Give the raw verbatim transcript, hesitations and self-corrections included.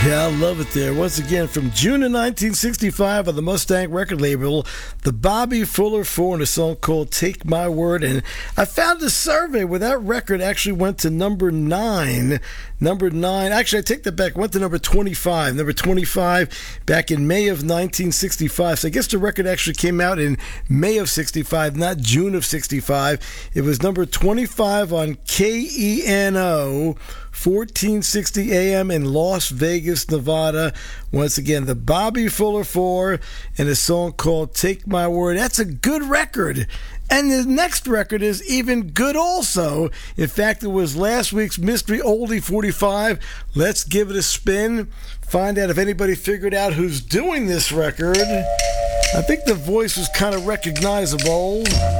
Yeah, I love it there. Once again, from June of nineteen sixty-five on the Mustang record label, the Bobby Fuller Four and a song called Take My Word. And I found a survey where that record actually went to number nine. Number nine. Actually, I take that back. Went to number twenty-five. Number twenty-five back in May of nineteen sixty-five. So I guess the record actually came out in May of sixty-five, not June of sixty-five. It was number twenty-five on K E N O, fourteen sixty A M in Las Vegas, Nevada. Once again, the Bobby Fuller Four and a song called Take My Word. That's a good record. And the next record is even good also. In fact, it was last week's Mystery Oldie forty-five. Let's give it a spin. Find out if anybody figured out who's doing this record. I think the voice was kind of recognizable.